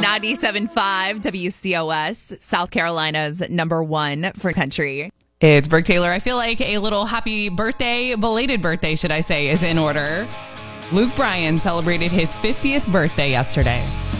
97.5 WCOS, South Carolina's number one for country. It's Brooke Taylor. I feel like a little happy birthday, belated birthday, should I say, is in order. Luke Bryan celebrated his 50th birthday yesterday.